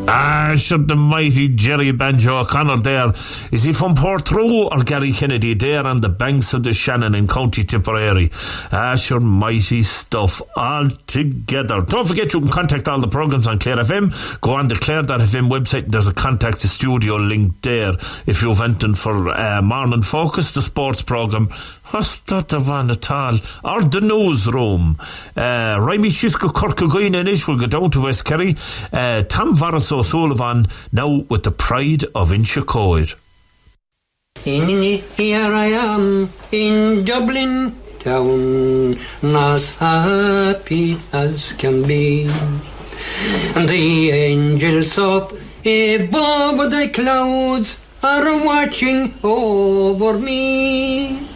Sure, the mighty Jerry Banjo O'Connor there. Is he from Portroe or Gary Kennedy? There on the banks of the Shannon in County Tipperary. Sure, mighty stuff all together. Don't forget you can contact all the programmes on Clare FM. Go on the Clare.fm website. There's a contact the studio link there if you've anything for Morning Focus, the sports programme. What's that the one at all? Or the newsroom. Raimi Shisko Corcogoyne and Ish will go down to West Kerry. Tom Varras O'Sullivan now with the pride of Inchicoid. Here I am in Dublin town, as happy as can be. The angels up above the clouds are watching over me.